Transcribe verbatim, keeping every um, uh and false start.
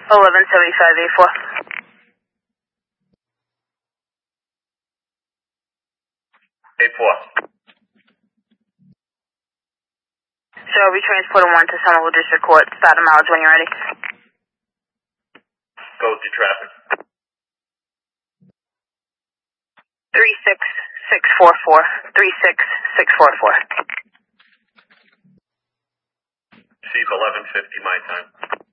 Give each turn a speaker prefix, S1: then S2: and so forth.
S1: eleven seventy-five A four.
S2: A four.
S1: Shelby, transporter one to Somerville District Court. Start the mileage when you're ready.
S2: Go with your traffic.
S1: three six six four four. three six six four four.
S2: She's eleven fifty my time.